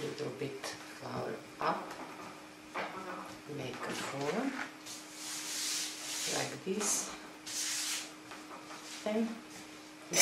little bit flour up, make a form like this, and